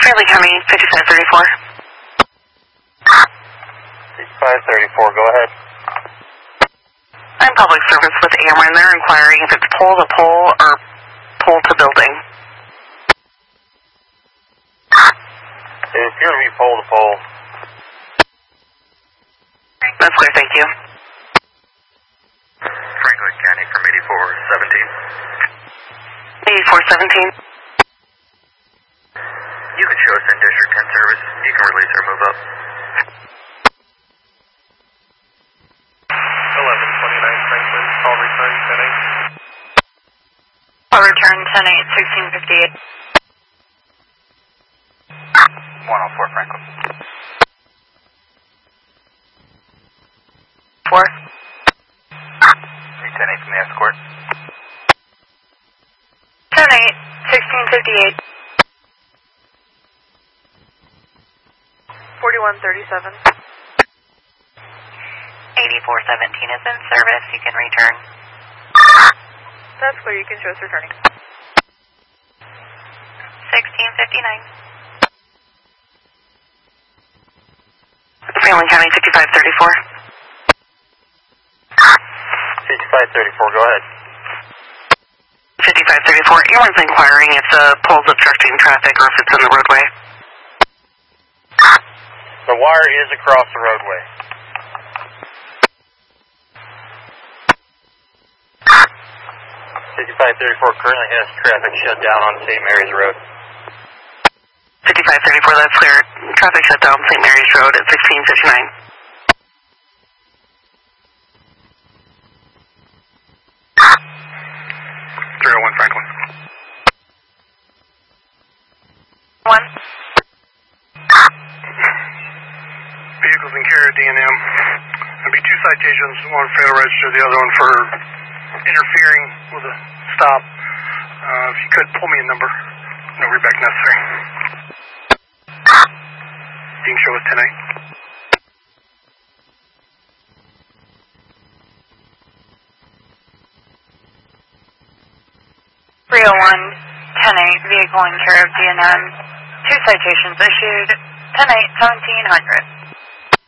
Fairleigh County, 5534. 5534, go ahead. I'm public service with Ameren. They're inquiring if it's pole to pole or pole to building. They appear to be pole to pole. That's clear, thank you. Franklin County from 8417. 8417. You can show us in District 10 service. You can release or move up. 1129 Franklin, call return 10-8. I'll return 10-8, 1658. 104 Franklin. 4. 310-8 from the escort. 10-8, 1658. 4137. 8417 is in service. You can return. That's clear. You can show us returning. 1659. Fairleigh County, 5534. 5534, go ahead. 5534. Airline's inquiring if the pole's obstructing traffic or if it's in the roadway. The wire is across the roadway. 5534 currently has traffic shut down on St. Mary's Road. 5534, that's clear. Traffic shut down St. Mary's Road at 1659. 301 Franklin. 1. Vehicles in care of D&M. There'll be 2 citations, one fail register, the other one for interfering with a stop. If you could pull me a number, no readback necessary. You can show us 10-8. Vehicle in care of D&M. 2 citations issued. 10-8, 1700.